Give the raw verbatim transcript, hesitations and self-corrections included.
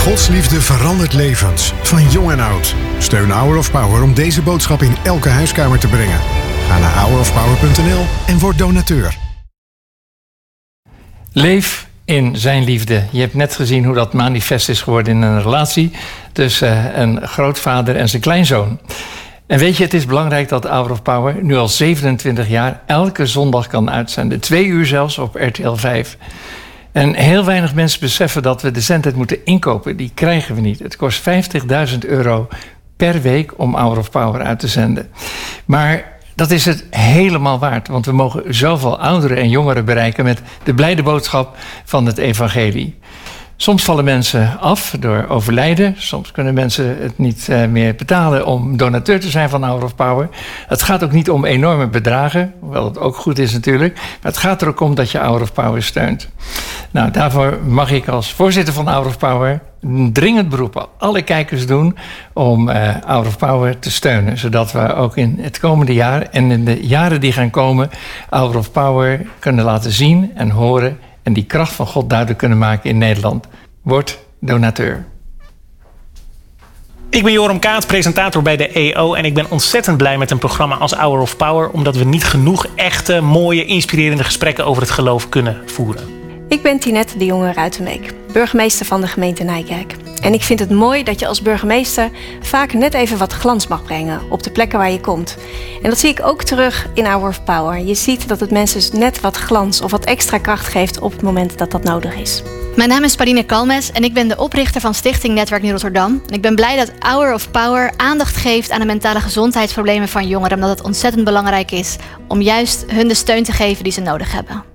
Gods liefde verandert levens, van jong en oud. Steun Hour of Power om deze boodschap in elke huiskamer te brengen. Ga naar hour of power punt n l en word donateur. Leef in zijn liefde. Je hebt net gezien hoe dat manifest is geworden in een relatie tussen een grootvader en zijn kleinzoon. En weet je, het is belangrijk dat Hour of Power nu al zevenentwintig jaar elke zondag kan uitzenden. Twee uur zelfs op R T L vijf. En heel weinig mensen beseffen dat we de zendtijd moeten inkopen. Die krijgen we niet. Het kost vijftigduizend euro per week om Hour of Power uit te zenden. Maar dat is het helemaal waard. Want we mogen zoveel ouderen en jongeren bereiken met de blijde boodschap van het evangelie. Soms vallen mensen af door overlijden. Soms kunnen mensen het niet uh, meer betalen om donateur te zijn van Hour of Power. Het gaat ook niet om enorme bedragen, hoewel het ook goed is natuurlijk. Maar het gaat er ook om dat je Hour of Power steunt. Nou, daarvoor mag ik als voorzitter van Hour of Power een dringend beroep op alle kijkers doen om uh, Hour of Power te steunen. Zodat we ook in het komende jaar en in de jaren die gaan komen Hour of Power kunnen laten zien en horen en die kracht van God duidelijk kunnen maken in Nederland. Word donateur. Ik ben Joram Kaat, presentator bij de E O en ik ben ontzettend blij met een programma als Hour of Power, omdat we niet genoeg echte, mooie, inspirerende gesprekken over het geloof kunnen voeren. Ik ben Tinette de Jonge Ruitenbeek, burgemeester van de gemeente Nijkerk. En ik vind het mooi dat je als burgemeester vaak net even wat glans mag brengen op de plekken waar je komt. En dat zie ik ook terug in Hour of Power. Je ziet dat het mensen net wat glans of wat extra kracht geeft op het moment dat dat nodig is. Mijn naam is Pauline Kalmes en ik ben de oprichter van Stichting Netwerk Nieuw Rotterdam. En ik ben blij dat Hour of Power aandacht geeft aan de mentale gezondheidsproblemen van jongeren, omdat het ontzettend belangrijk is om juist hun de steun te geven die ze nodig hebben.